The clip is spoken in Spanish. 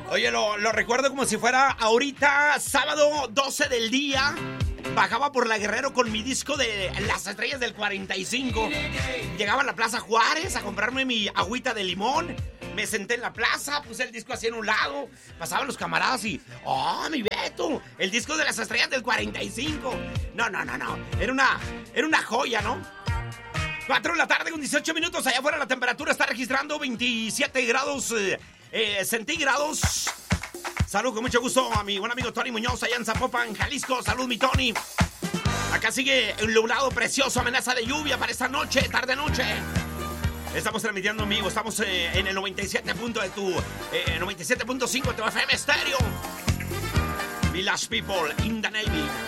Oye, lo recuerdo como si fuera ahorita, sábado 12 del día. Bajaba por la Guerrero con mi disco de Las Estrellas del 45. Llegaba a la Plaza Juárez a comprarme mi agüita de limón. Me senté en la plaza, puse el disco así en un lado. Pasaban los camaradas y... ¡Oh, mi Beto! El disco de Las Estrellas del 45. No. Era una joya, ¿no? 4 de la tarde con 18 minutos. Allá afuera la temperatura está registrando 27 grados centígrados. Salud, con mucho gusto a mi buen amigo Tony Muñoz allá en Zapopan, Jalisco. Salud, mi Tony. Acá sigue un nublado precioso, amenaza de lluvia para esta noche, tarde-noche. Estamos transmitiendo en vivo, estamos en el 97.5 de tu FM Stereo. Village People in the Navy.